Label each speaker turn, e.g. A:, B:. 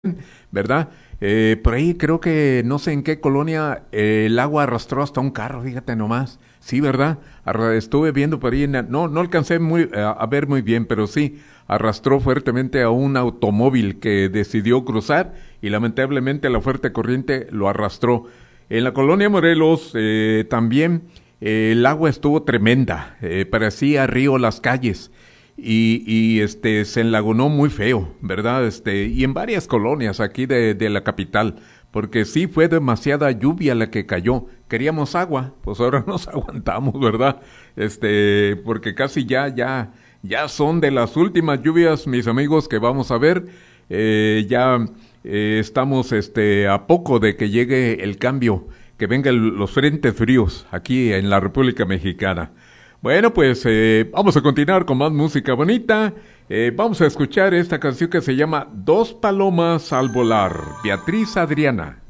A: ¿verdad? Por ahí creo que no sé en qué colonia el agua arrastró hasta un carro, fíjate nomás. Sí, ¿verdad? Estuve viendo por ahí, no alcancé a ver muy bien, pero sí, arrastró fuertemente a un automóvil que decidió cruzar y lamentablemente la fuerte corriente lo arrastró. En la colonia Morelos también el agua estuvo tremenda, parecía río las calles y se enlagunó muy feo, ¿verdad? Y en varias colonias aquí de la capital, porque sí fue demasiada lluvia la que cayó. Queríamos agua, pues ahora nos aguantamos, ¿verdad? Porque casi ya son de las últimas lluvias, mis amigos, que vamos a ver. Ya estamos a poco de que llegue el cambio, que vengan los frentes fríos aquí en la República Mexicana. Bueno, pues vamos a continuar con más música bonita. Vamos a escuchar esta canción que se llama Dos palomas al volar, Beatriz Adriana.